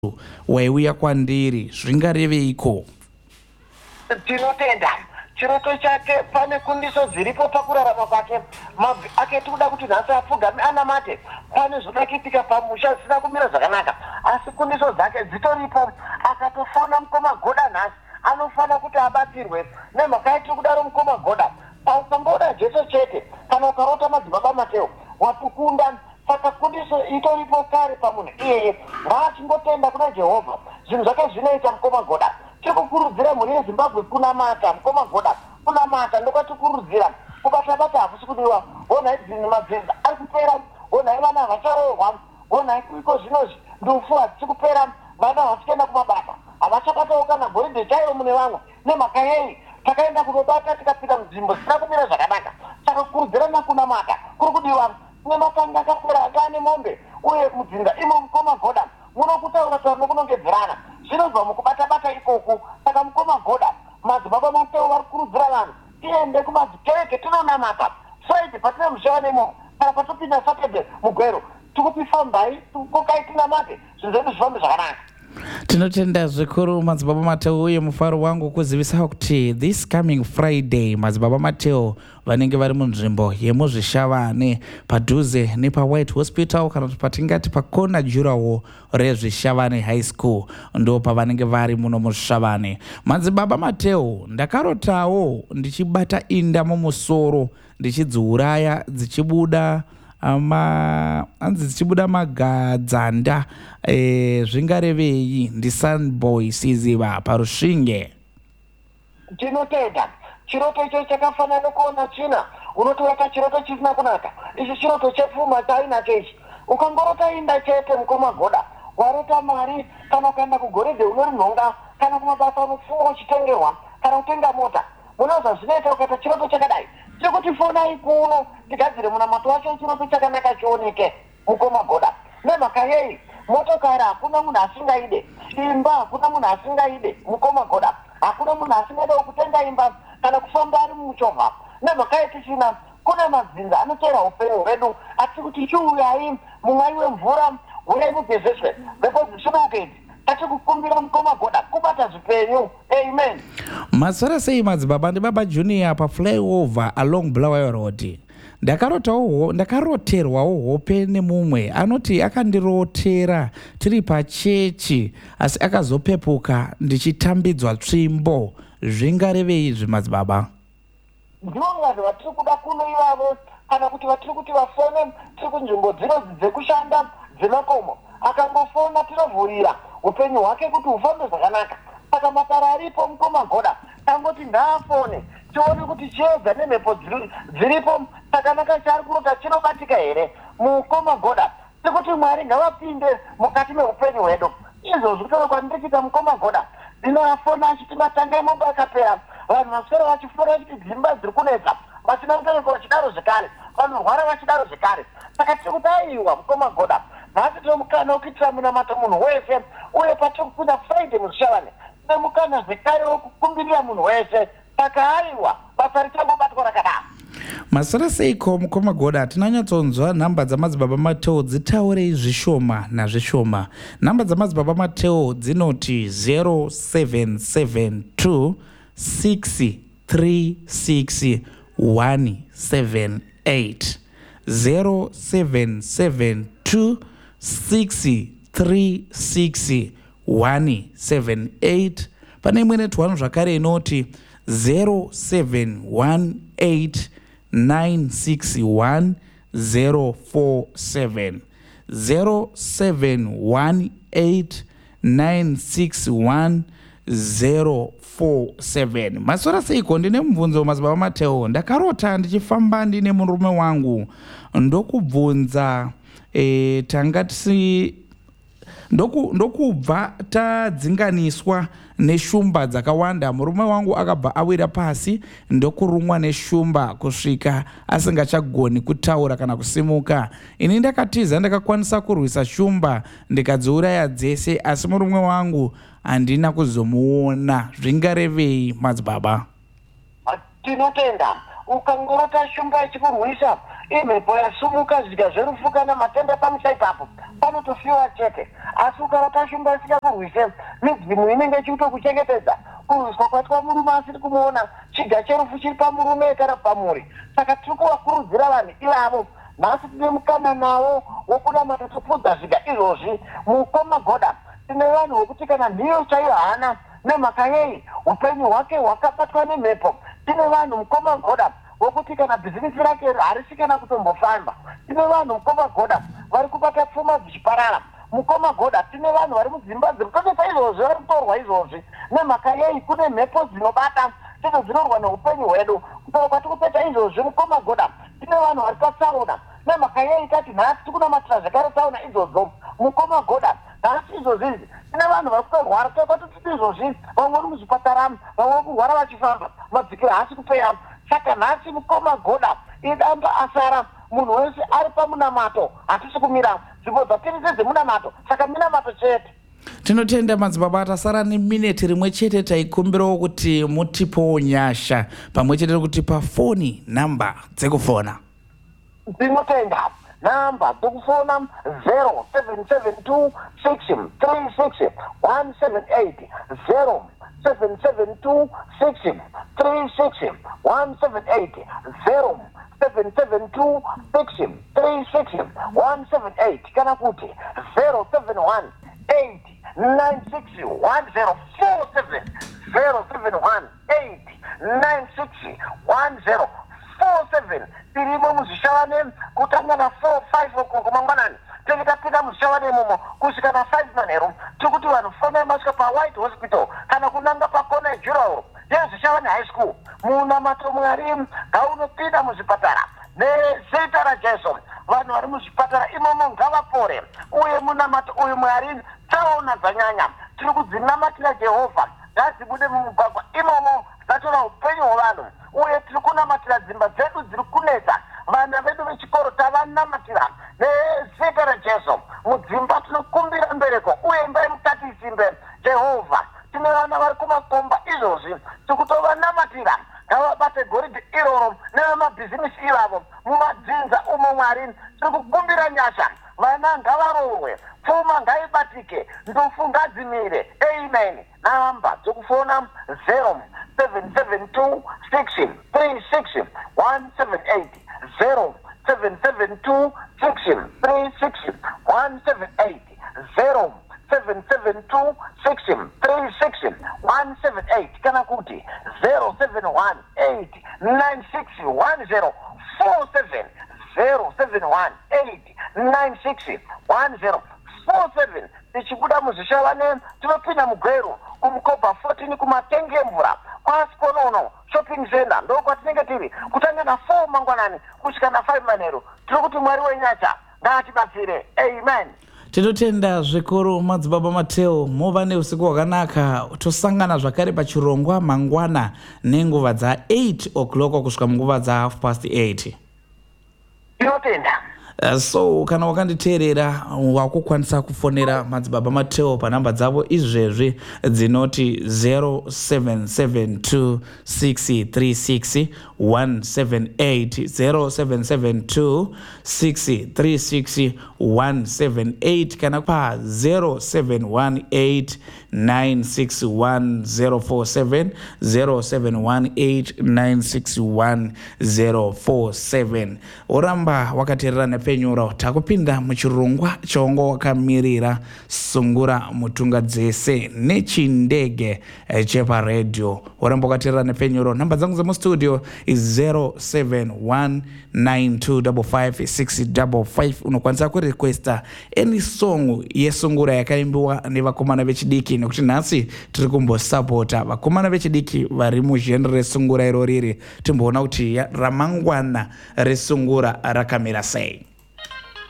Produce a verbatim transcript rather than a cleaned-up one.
waiuya kwandiri zvingareveiko? Tinotenda chiroto chake pane kundiso dziripo pakurarama kwake. Mabvi ake tikuda kuti nhasi apfugame anamate pane zvodakitika pamusha zvisina kumira zvakanaka, asi kundiso dzake dzitoripo. Akatofona mukoma goda nhasi anofanira kuti abatsirwe nemhaka yetiri kudaro mukoma goda. Ukangoda Jesu chete kana ukarota madzibaba Mateo watukunda. Saka kundiso itoripo kare pamunhu iyeye. Ngaachingotenda kuna Jehovha zvinhu zvake zvinoita mukoma goda. Tikukurudzira mhuri yeZimbabwe kunamata mukoma goda, kunamata ndokwatikurudzira kubata bata hakusi kudiwa. Honai dzini mabvenza ari kupera, honai vana havacharohwa, honai kuiko zvinozvi ndufu hadzisi kupera, vana havachikaenda kumabasa, havachakatawo kana goridhe chairo mune vamwe. Nemhaka yei takaenda kunobata tikapinda munzvimbo zvisina kumira zvakanaka. Saka kukurudzirana kunamata kuri kudiwa. Kune matanga akapera akane mombe uye mudzinga imo mukoma goda munokutaura taura nokunongedzerana zvinobva mukubata-bata ikoku. Saka mukoma goda madzibaba Mateo vari kukurudzira vanhu tiende kumadzikereke tinonamata Friday patine mushava nemo kana patopinda Saturday mugwero tikupi fambai kokai tinamate zvinhu zvedu zvifambe zvakanaka. Tinotenda zvikuru madzibaba Mateo, uye mufaro wangu kuzivisa kuti this coming Friday madzibaba Mateo vanenge vari munzvimbo yemuzvishavane padhuze nepa White Hospital kana kuti patingati pakona jurawo rezvishavane high school ndo pavanenge vari muno muzvishavane. Madzibaba Mateo, ndakarotawo ndichibata inda mumusoro ndichidziuraya dzichibuda ama anzi dzichibuda magadzanda e, zvingarevei ndi Sunboy Siziva parusvinge. Tinotenda chiroto icho chakafanana nokuona tsvina unotorota chiroto chisina kunaka. Ichi chiroto chepfuma chainacho ichi. Ukangorota inda chete mukoma goda warota mari kana ukaenda kugoridhe unori nhonga kana kumabasa unofunga uchitengerwa kana kutenga mota. Munoza zvinoita ukaita chiroto chakadai chekuti fonai kuno tigadzire munamato wacho chiroto chakanaka chioneke mukoma goda. Nemhaka yei motokari hakuna munhu asingaide, imba hakuna munhu asingaide mukoma goda, hakuna munhu asingaide kutenga imba kana kufamba ari muchovha. Nemhaka yetisina kune madzinza anotera upenyu hwedu asi kuti chiuyai mumwai wemvura uyai mugezeswe mhepo dzisibuketi atikukumbira mukoma goda kubata zvipenyu. Amen. Masara sei madzibaba ndibaba Junior pa flyover along Bulawayo Road. Ndakarotawo ndakaroterwawo hope nemumwe anoti akandirotera tiri pachechi asi akazopepuka ndichitambidzwa tsvimbo. Zvingarevei izvi madzibaba? Ndivo vanhu vatiri kuda kuno ivavo kana kuti vatiri kuti vafone tiri kunzvimbo dzinodzi dzekushanda dzemakomo. Akangofona tinovhurira upenyu hwake kuti hufambe zvakanaka. Saka makara aripo mukoma goda tangoti ngaafone tione kuti chiedza nemhepo dziripo chakanaka chaari kurota chinobatika here mukoma goda. Tikuti Mwari ngavapinde mukati meupenyu hwedu. Izvozvo kutorokwa ndichita mukoma goda ndinoafona achiti matanga emombe akapera vanhu vaswera vachifora vachiti dzimba dziri kunetsa vasina kuterekwa vachidaro zvekare vanorwara vachidaro zvekare. Saka tiri kuti aiwa mukoma goda nhasi tinomukana wekuitira munamato munhu wese uye patiri kupinda Friday muzvishavane tinomukana zvekare wokukumbirira munhu wese. Saka aiwa basa richangobatwa rakadaro. Masara seiko mukoma goda hatinanyatsonzwa nhamba dzamadzibaba Mateo dzitaurei zvishoma nazvishoma. Nhamba dzamadzibaba Mateo dzinoti zero seven seven two six three six one seven eight zero seven seven two six three six one seven eight. Pane imwe netwano zvakare inoti zero seven one eight nine six one zero four seven zero seven one eight nine six one zero four seven. Masora seiko ndine mubvunzo madzibaba Mateo. Ndakarota ndichifamba ndine murume wangu ndokubvunza e, tangati ndoku ndokubva tadzinganiswa neshumba dzakawanda. Murume wangu akabva awira pasi ndokurumwa neshumba kusvika asingachagoni kutaura kana kusimuka. Ini ndakatiza ndakakwanisa kurwisa shumba ndikadziuraya dzese asi murume wangu handina kuzomuona. Zvingarevei madzibaba? Tinotenda ukangorota shumba ichikurwisa imhepo yasumuka zvika zverufuka namatenda pamusha ipapo panotofiwa chete. Asi ukarotashumba isingakurwise midzimu inenge ichitokuchengetedza kurwiswa kwaitwa murume asiri kumuona chiga cherufu chiri pamurume kana pamuri. Saka tiri kuvakurudzira vanhu ivavo nhasi tine mukana nawo wokuda matotopudza zvika izvozvi mukoma goda. Tine vanhu vokuti kana nhiyo chaiyo hana nemhaka yei upenyu hwake hwakabatwa nemhepo. Tine vanhu mukoma goda wokuti kana bhizinisi rake harisi kana kutombofamba. Tine vanhu mukoma goda vari kubata pfuma dzichiparara. Mukoma goda tine vanhu vari mudzimba dziri kutotesa izvozvi vari kutorwa izvozvi nemhaka yei kune mhepo dzinobata tino dzinorwa neupenyu hwedu. Kutoo kwati kupeta izvozvi mukoma goda tine vanhu vari patsaona nemhaka yei tati nhasi tikunamatira zvakare tsauna idzodzo mukoma goda. Nhasi izvozvi tine vanhu vari kutorwara tokwatotiti izvozvi vamwe vari muzvipatara vamwe vari kurwara vachifamba madzikiro haasi kupeya. Saka nhasi mukoma goda idamba asara munhu wese ari pamunamato hatisi kumira nzvimbo dzatiri dzedzemunamato saka minamato chete. Tinotenda madzibaba tasara nemineti rimwe chete taikumbirawo kuti mutipowo nyasha pamwe chete kutipa foni namba dzekufona. Ndinotenda namba dzekufona zero seven seven two six three six one seven eight zero seven seven two six three six one seven eight zero seven seven two six three six one seven eight kana kuti zero seven one eight nine six one zero four seven zero seven one eight nine six one zero four seven. Tirimo muzvishavane kutanga na four five okoko mangwanani tenge tapinda muzvishavane imomo kusvika na five manheru tiri kuti vanhu fonai masvika paWhite Hospital kana kunanga pakona yejurahoro yezvishavane high school munamato mwari ngaunopinda muzvipatara nezita raJesu. Vanhu vari muzvipatara imomo ngavapore uye munamato uyu mwari tsaona dzanyanya tiri kudzinamatira Jehovha ngadzibude mumugwagwa imomo dzatora upenyu hwevanhu uye tiri kunamatira dzimba dzedu dziri kunetsa vana vedu vechikoro tavanamatira nezita raJesu. Mudzimba tinokumbira mbereko uye imba yemukati isimbe Jehovha. Tine vana vari kumakomba izvozvi tiri kutovanamatira ngavabate goridhe iroro nevamabhizinisi ivavo mumadzinza umo mwari tiri kukumbira nyasha. Vana ngavarohwe pfuma ngaibatike ndofu ngadzimire. Amen. Namba dzokufona zero seven seven two six three six one seven eight zero seven seven two six three six one seven eight zero seven seven two six three six one seven eight kana kuti zero seven one eight nine six one zero four seven zero seven one eight nine six one zero four seven. Tichibuda muzvishavane tinopinda mugweru kumukobha fourteen kumatenge emvura kwasiponono shopping center ndo kwatinenge tiri kutanga na four mangwanani kusvika na five manheru. Tiri kuti mwari wenyasha ngaatibatsire. Amen. Tinotenda zvikuru madzibaba Mateo mova neusiku hwakanaka tosangana zvakare pachirongwa mangwana nenguva dza eight o'clock kusvika munguva dza half past eight. Tinotenda. Uh, so kana wakanditeerera wakukwanisa kufonera madzibaba Mateo panhamba dzavo izvezvi dzinoti zero seven seven two six three six one seven eight zero seven seven two six three six one seven eight kana pa zero seven one eight nine six one zero four seven zero seven one eight nine six one zero four seven. Oramba wakateerera nepenyuro takupinda muchirongwa chongo wakamirira sungura mutunga dzese nechindege chepa radio. Oramba wakateerera nepenyuro. Namba dzangu dzemustudio is zero seven one nine two five five six five five. Unokwanisa kurequesta any song yesungura yakaimbiwa nevakomana vechidiki nekuti nhasi tiri kumbosapota vakomana vechidiki vari muzhenre resungura iro riri timboona kuti ramangwana resungura rakamira sei.